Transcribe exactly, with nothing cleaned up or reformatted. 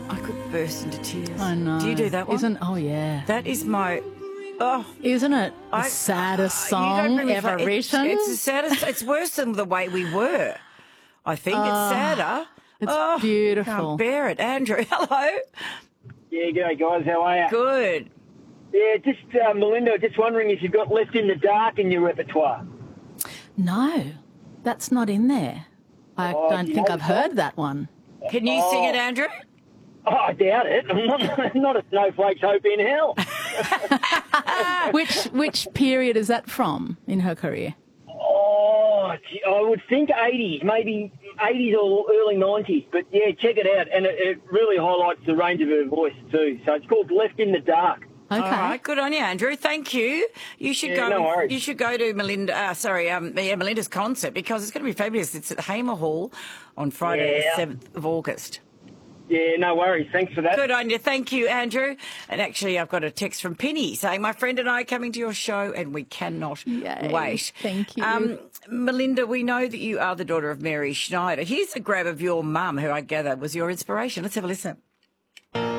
I could burst into tears. I know. Do you do that one? Isn't, oh, yeah. That is my... Oh, Isn't it the I- saddest you don't song bring me ever fla- written? It's, it's the saddest. It's worse than The Way We Were. I think it's sadder. It's oh, beautiful. Can't bear it. Andrew, hello. Yeah, g'day guys, how are you? Good. Yeah, just uh, Melinda, just wondering if you've got Left in the Dark in your repertoire. No, that's not in there. I Oh, don't do you think know I've the heard song? that one. Can you sing it, Andrew? Oh, I doubt it. I'm not, not a snowflake's hope in hell. Which which period is that from in her career? Oh, gee, I would think eighties, maybe eighties or early nineties. But yeah, check it out, and it, it really highlights the range of her voice too. So it's called Left in the Dark. Okay. All right, good on you, Andrew. Thank you. You should Yeah, go. no worries. You should go to Melinda. Uh, sorry, um, yeah, Melinda's concert because it's going to be fabulous. It's at Hamer Hall on Friday, Yeah. the seventh of August. Yeah, no worries. Thanks for that. Good on you. Thank you, Andrew. And actually, I've got a text from Penny saying, my friend and I are coming to your show and we cannot Yay. wait. Thank you. Um, Melinda, we know that you are the daughter of Mary Schneider. Here's a grab of your mum, who I gather was your inspiration. Let's have a listen.